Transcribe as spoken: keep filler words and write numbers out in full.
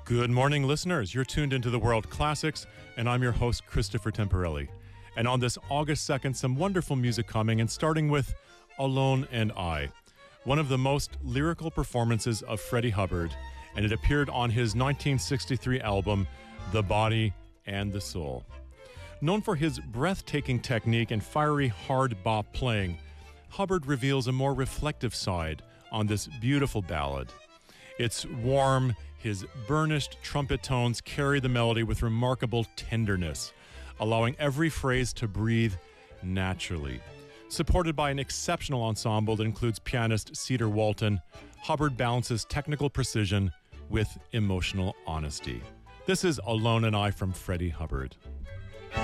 Good morning, listeners. You're tuned into the World Classics, and I'm your host, Christopher Temporelli. And on this August second, some wonderful music coming, and starting with Alone and I, one of the most lyrical performances of Freddie Hubbard, and it appeared on his nineteen sixty-three album, The Body and the Soul. Known for his breathtaking technique and fiery hard bop playing, Hubbard reveals a more reflective side on this beautiful ballad. It's warm, his burnished trumpet tones carry the melody with remarkable tenderness, allowing every phrase to breathe naturally. Supported by an exceptional ensemble that includes pianist Cedar Walton, Hubbard balances technical precision with emotional honesty. This is Alone and I from Freddie Hubbard.